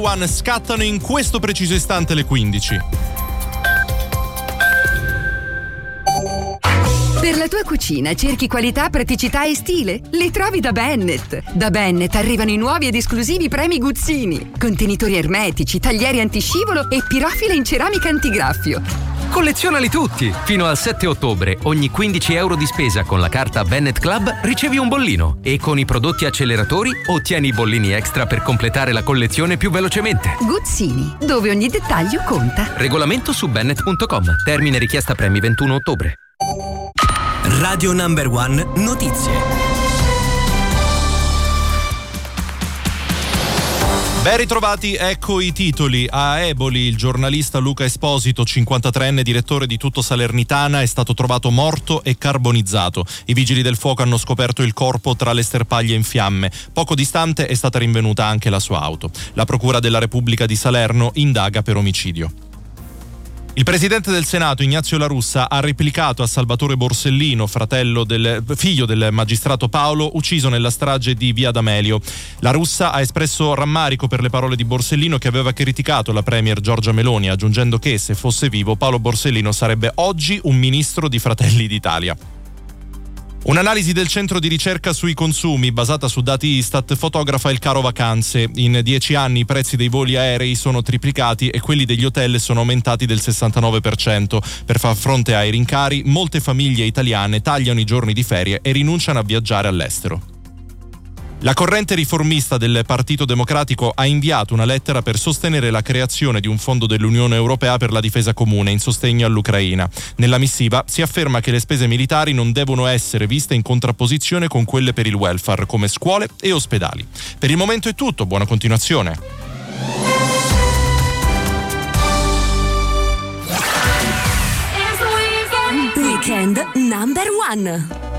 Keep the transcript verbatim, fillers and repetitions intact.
One scattano in questo preciso istante le quindici. Per la tua cucina cerchi qualità, praticità e stile? Le trovi da Bennett. Da Bennett arrivano i nuovi ed esclusivi premi Guzzini. Contenitori ermetici, taglieri antiscivolo e pirofile in ceramica antigraffio. Collezionali tutti! Fino al sette ottobre, ogni quindici euro di spesa con la carta Bennett Club ricevi un bollino e con i prodotti acceleratori ottieni i bollini extra per completare la collezione più velocemente. Guzzini, dove ogni dettaglio conta. Regolamento su bennett punto com. Termine richiesta premi ventuno ottobre. Radio Number One Notizie. Ben ritrovati, ecco i titoli. A Eboli il giornalista Luca Esposito, cinquantatreenne direttore di Tutto Salernitana, è stato trovato morto e carbonizzato. I vigili del fuoco hanno scoperto il corpo tra le sterpaglie in fiamme. Poco distante è stata rinvenuta anche la sua auto. La Procura della Repubblica di Salerno indaga per omicidio. Il presidente del Senato, Ignazio La Russa, ha replicato a Salvatore Borsellino, fratello del figlio del magistrato Paolo, ucciso nella strage di Via D'Amelio. La Russa ha espresso rammarico per le parole di Borsellino, che aveva criticato la premier Giorgia Meloni, aggiungendo che, se fosse vivo, Paolo Borsellino sarebbe oggi un ministro di Fratelli d'Italia. Un'analisi del centro di ricerca sui consumi basata su dati Istat fotografa il caro vacanze. In dieci anni i prezzi dei voli aerei sono triplicati e quelli degli hotel sono aumentati del sessantanove per cento. Per far fronte ai rincari, molte famiglie italiane tagliano i giorni di ferie e rinunciano a viaggiare all'estero. La corrente riformista del Partito Democratico ha inviato una lettera per sostenere la creazione di un fondo dell'Unione Europea per la difesa comune in sostegno all'Ucraina. Nella missiva si afferma che le spese militari non devono essere viste in contrapposizione con quelle per il welfare, come scuole e ospedali. Per il momento è tutto, buona continuazione. Weekend Number One.